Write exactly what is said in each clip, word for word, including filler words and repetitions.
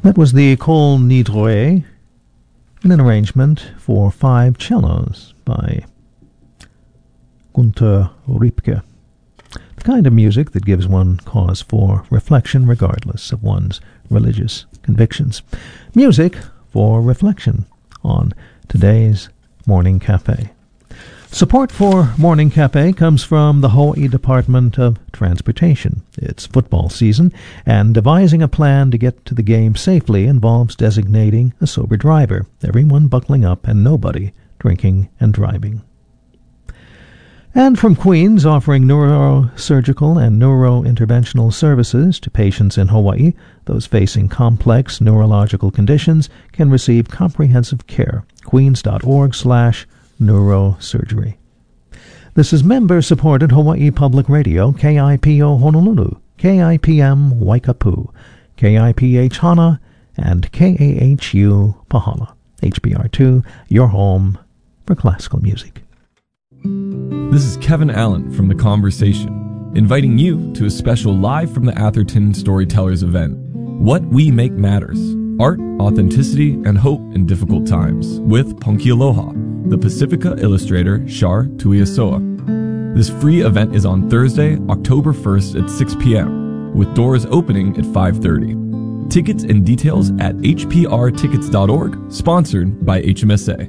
That was the Kol Nidre, in an arrangement for five cellos by Günter Riepke. The kind of music that gives one cause for reflection regardless of one's religious convictions. Music for reflection on today's Morning Cafe. Support for Morning Cafe comes from the Hawaii Department of Transportation. It's football season, and devising a plan to get to the game safely involves designating a sober driver, everyone buckling up and nobody drinking and driving. And from Queens, offering neurosurgical and neurointerventional services to patients in Hawaii, those facing complex neurological conditions can receive comprehensive care. Queens.org slash neurosurgery. This is member-supported Hawaii Public Radio, K I P O Honolulu, K I P M Waikapu, K I P H Hana, and K A H U Pahala. H B R two, your home for classical music. This is Kevin Allen from The Conversation, inviting you to a special Live from the Atherton Storytellers event. What We Make Matters. Art, authenticity, and hope in difficult times, with Ponki Aloha, the Pacifica illustrator Shar Tuiasoa. This free event is on Thursday, October first at six p.m., with doors opening at five thirty. Tickets and details at h p r tickets dot org, sponsored by H M S A.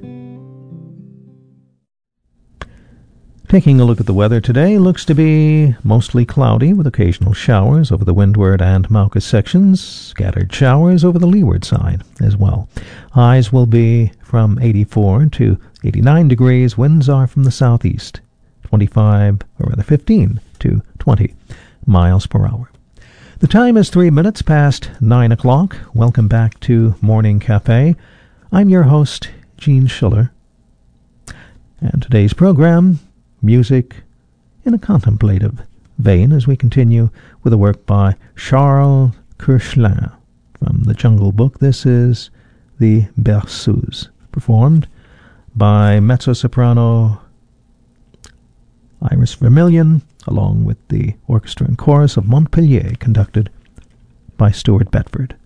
Taking a look at the weather today, looks to be mostly cloudy with occasional showers over the windward and Mauka sections, scattered showers over the leeward side as well. Highs will be from eighty-four to eighty-nine degrees. Winds are from the southeast, twenty-five, or rather fifteen to twenty miles per hour. The time is three minutes past nine o'clock. Welcome back to Morning Cafe. I'm your host, Gene Schiller. And today's program, music in a contemplative vein, as we continue with a work by Charles Koechlin from the Jungle Book. This is the Berceuse, performed by mezzo-soprano Iris Vermillion, along with the orchestra and chorus of Montpellier, conducted by Stuart Bedford.